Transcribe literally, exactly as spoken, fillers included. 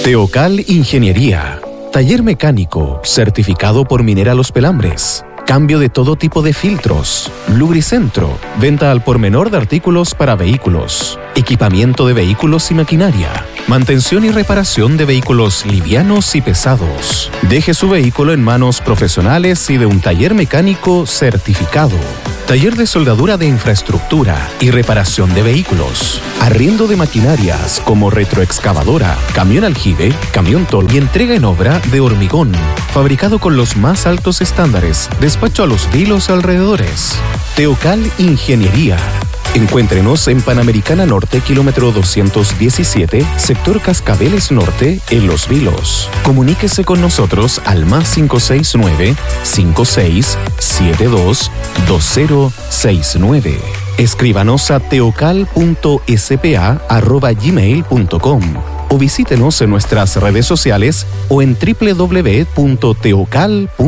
Teocal Ingeniería. Taller mecánico, certificado por Minera Los Pelambres. Cambio de todo tipo de filtros. Lubricentro. Venta al por menor de artículos para vehículos. Equipamiento de vehículos y maquinaria. Mantención y reparación de vehículos livianos y pesados. Deje su vehículo en manos profesionales y de un taller mecánico certificado. Taller de soldadura de infraestructura y reparación de vehículos. Arriendo de maquinarias como retroexcavadora, camión aljibe, camión tol y entrega en obra de hormigón. Fabricado con los más altos estándares. Despacho a los vilos alrededores. Teocal Ingeniería. Encuéntrenos en Panamericana Norte, kilómetro doscientos diecisiete, sector Cascabeles Norte, en Los Vilos. Comuníquese con nosotros al más cinco seis nueve, cinco seis siete dos, dos cero seis nueve. Escríbanos a teocal punto s p a arroba gmail punto com o visítenos en nuestras redes sociales o en doble u doble u doble u punto teocal punto com.